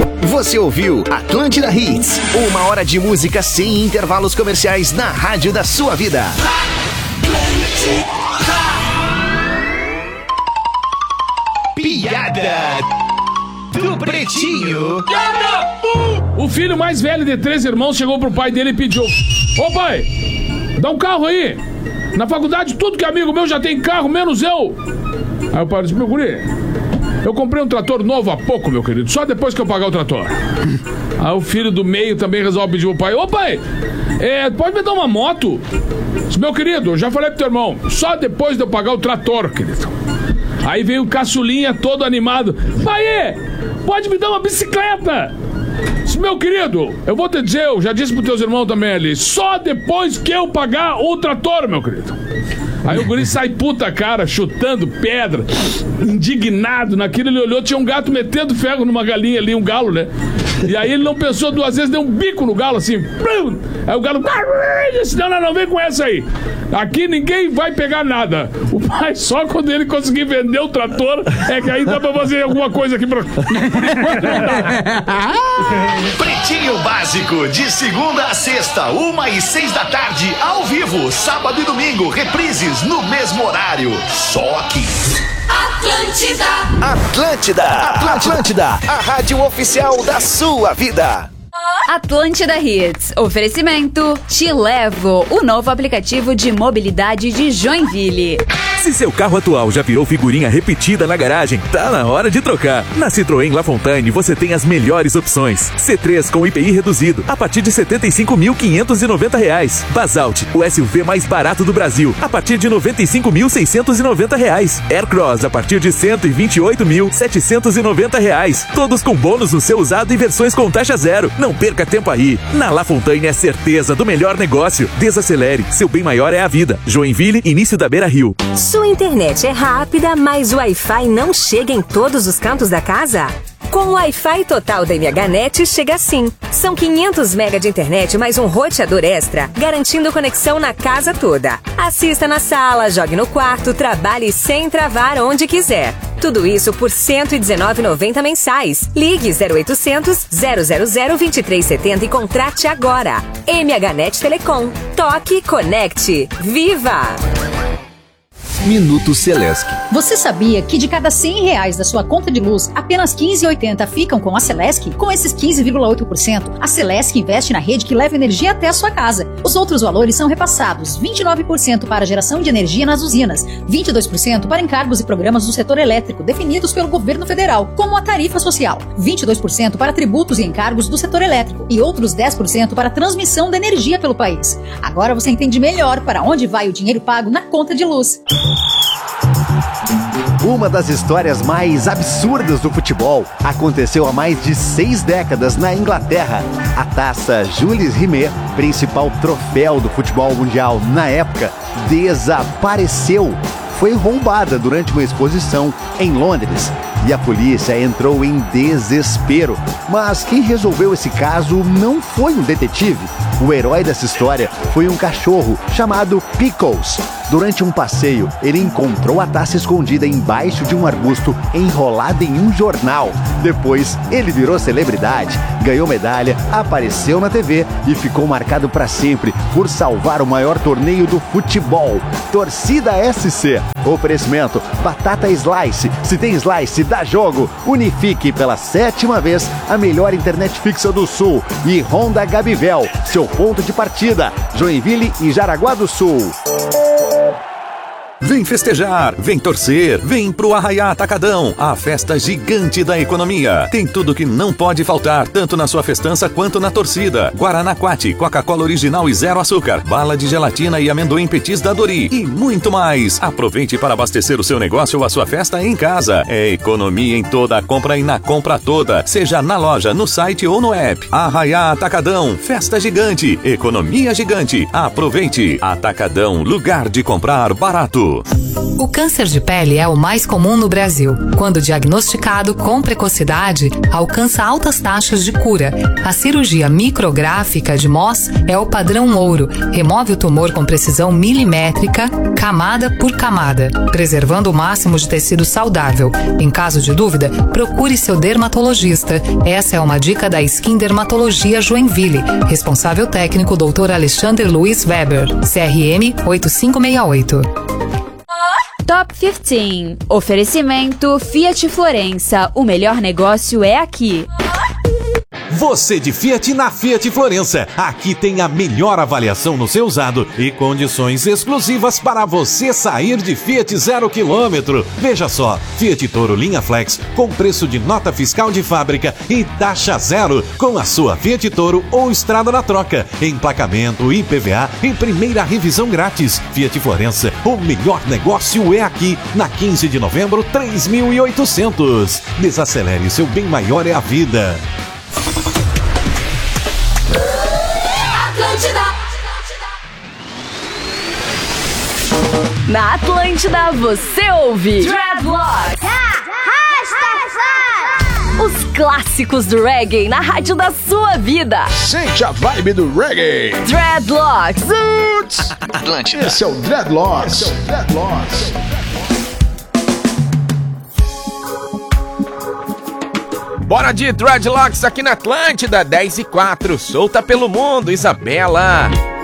Você ouviu Atlântida Hits, 1 hora de música sem intervalos comerciais na rádio da sua vida. Piada do Pretinho. O filho mais velho de 3 irmãos chegou pro pai dele e pediu: ô pai, dá um carro aí. Na faculdade tudo que é amigo meu já tem carro, menos eu. Aí o pai disse: meu guri, eu comprei um trator novo há pouco, meu querido, só depois que eu pagar o trator. Aí o filho do meio também resolve pedir pro pai: ô pai, pode me dar uma moto? Disse: meu querido, eu já falei pro teu irmão, só depois de eu pagar o trator, querido. Aí veio o caçulinha todo animado: pai, pode me dar uma bicicleta? Disse: meu querido, eu vou te dizer, eu já disse pros teus irmãos também ali, só depois que eu pagar o trator, meu querido. Aí o guri sai puta cara, chutando pedra, indignado naquilo. Ele olhou, tinha um gato metendo ferro numa galinha ali, um galo, né? E aí ele não pensou 2 vezes, deu um bico no galo assim. Aí o galo disse: não, vem com essa aí. Aqui ninguém vai pegar nada. O pai, só quando ele conseguir vender o trator, é que aí dá pra fazer alguma coisa aqui pra... Pretinho Básico, de segunda a sexta, 1h06 da tarde, ao vivo, sábado e domingo, reprises no mesmo horário. Só aqui. Atlântida, a rádio oficial da sua vida. Atlântida Hits, oferecimento Te Levo, o novo aplicativo de mobilidade de Joinville. Se seu carro atual já virou figurinha repetida na garagem, tá na hora de trocar. Na Citroën La Fontaine você tem as melhores opções. C3 com IPI reduzido, a partir de R$ 75.590. Basalt, o SUV mais barato do Brasil, a partir de R$ 95.690. Aircross, a partir de R$ 128.790. Todos com bônus no seu usado e versões com taxa zero. Não perca tempo aí. Na La Fontaine é certeza do melhor negócio. Desacelere, seu bem maior é a vida. Joinville, início da Beira Rio. Sua internet é rápida, mas o Wi-Fi não chega em todos os cantos da casa? Com o Wi-Fi total da MHNet chega assim. São 500 MB de internet mais um roteador extra, garantindo conexão na casa toda. Assista na sala, jogue no quarto, trabalhe sem travar onde quiser. Tudo isso por R$ 119,90 mensais. Ligue 0800 000 2370 e contrate agora. MHNet Telecom. Toque, conecte. Viva! Minuto Celesc. Você sabia que de cada R$100 da sua conta de luz, apenas 15,80 ficam com a Celesc? Com esses 15,8%, a Celesc investe na rede que leva energia até a sua casa. Os outros valores são repassados: 29% para geração de energia nas usinas, 22% para encargos e programas do setor elétrico definidos pelo governo federal, como a tarifa social, 22% para tributos e encargos do setor elétrico e outros 10% para transmissão da energia pelo país. Agora você entende melhor para onde vai o dinheiro pago na conta de luz. Uma das histórias mais absurdas do futebol aconteceu há mais de 6 décadas na Inglaterra. A taça Jules Rimet, principal troféu do futebol mundial na época, desapareceu. Foi roubada durante uma exposição em Londres e a polícia entrou em desespero. Mas quem resolveu esse caso não foi um detetive. O herói dessa história foi um cachorro chamado Pickles. Durante um passeio, ele encontrou a taça escondida embaixo de um arbusto enrolada em um jornal. Depois, ele virou celebridade, ganhou medalha, apareceu na TV e ficou marcado para sempre por salvar o maior torneio do futebol. Torcida SC. Oferecimento: batata slice. Se tem slice, dá jogo. Unifique pela 7ª vez a melhor internet fixa do Sul. E Honda Gabivel, seu ponto de partida. Joinville e Jaraguá do Sul. Vem festejar, vem torcer, vem pro Arraiá Atacadão, a festa gigante da economia. Tem tudo que não pode faltar, tanto na sua festança quanto na torcida. Guaraná Quati, Coca-Cola original e 0 açúcar, bala de gelatina e amendoim petis da Dori e muito mais. Aproveite para abastecer o seu negócio ou a sua festa em casa. É economia em toda a compra e na compra toda, seja na loja, no site ou no app. Arraiá Atacadão, festa gigante, economia gigante. Aproveite. Atacadão, lugar de comprar barato. Sul. O câncer de pele é o mais comum no Brasil. Quando diagnosticado com precocidade, alcança altas taxas de cura. A cirurgia micrográfica de Mohs é o padrão ouro. Remove o tumor com precisão milimétrica, camada por camada, preservando o máximo de tecido saudável. Em caso de dúvida, procure seu dermatologista. Essa é uma dica da Skin Dermatologia Joinville. Responsável técnico Dr. Alexandre Luiz Weber, CRM 8568. Top 15. Oferecimento Fiat Florença. O melhor negócio é aqui. Você de Fiat na Fiat Florença. Aqui tem a melhor avaliação no seu usado e condições exclusivas para você sair de Fiat 0 km. Veja só, Fiat Toro linha Flex com preço de nota fiscal de fábrica e taxa zero com a sua Fiat Toro ou estrada na troca. Emplacamento, IPVA e primeira revisão grátis. Fiat Florença, o melhor negócio é aqui. Na 15 de novembro, 3.800. Desacelere, seu bem maior é a vida. Na Atlântida você ouve Dreadlocks, os clássicos do reggae na rádio da sua vida. Sente a vibe do reggae. Dreadlocks. Atlântida. Esse é o Dreadlocks. Bora de Dreadlocks aqui na Atlântida, 10:04, solta pelo mundo, Isabela.